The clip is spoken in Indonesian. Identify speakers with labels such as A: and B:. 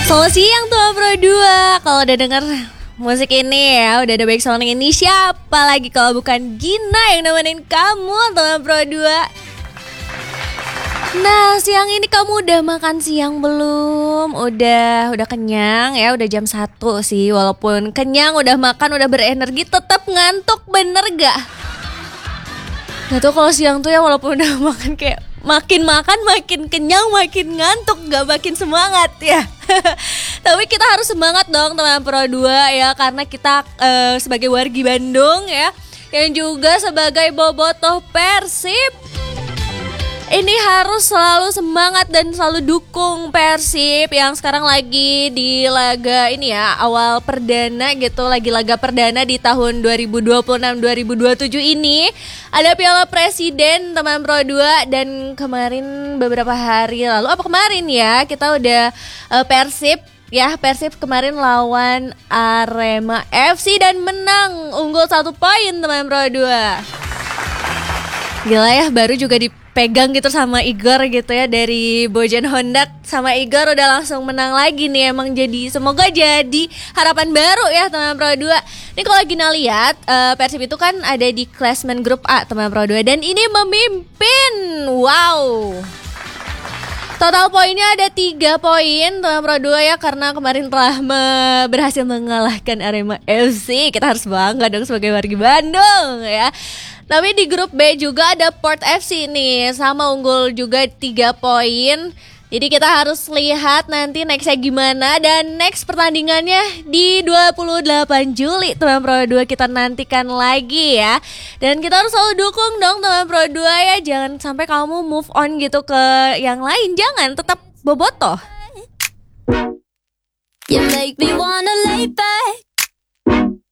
A: Selamat siang tuh Pro 2. Kalau udah denger musik ini ya, udah ada baik sound ini, siapa lagi kalau bukan Gina yang nemenin kamu tuh Pro 2. Nah, siang ini kamu udah makan siang belum? Udah kenyang ya, udah jam 1 sih. Walaupun kenyang, udah makan, udah berenergi, tetap ngantuk, bener gak? Nah tuh kalau siang tuh ya, walaupun udah makan kayak makin makan makin kenyang, makin ngantuk, gak makin semangat ya. Tapi kita harus semangat dong teman Pro 2 ya, karena kita sebagai wargi Bandung ya, yang juga sebagai bobotoh Persib, ini harus selalu semangat dan selalu dukung Persib yang sekarang lagi di laga ini ya, awal perdana gitu, lagi laga perdana di tahun 2026-2027 ini. Ada Piala Presiden teman Pro 2, dan kemarin beberapa hari lalu, kemarin ya, kita udah Persib kemarin lawan Arema FC dan menang unggul 1 poin teman Pro 2. Gila ya, baru juga dipegang gitu sama Igor gitu ya, dari Bojan Honda sama Igor udah langsung menang lagi nih. Emang jadi, semoga jadi harapan baru ya teman Pro 2. Ini kalau Gina lihat, Persib itu kan ada di klasemen grup A teman Pro 2, dan ini memimpin. Wow. Total poinnya ada 3 poin teman Pro 2 ya, karena kemarin telah berhasil mengalahkan Arema FC. Kita harus bangga dong sebagai warga Bandung ya. Tapi di grup B juga ada Port FC nih, sama unggul juga 3 poin. Jadi kita harus lihat nanti nextnya gimana, dan next pertandingannya di 28 Juli teman Pro 2 kita nantikan lagi ya. Dan kita harus selalu dukung dong teman Pro 2 ya, jangan sampai kamu move on gitu ke yang lain, jangan, tetap bobotoh.
B: You make me wanna lay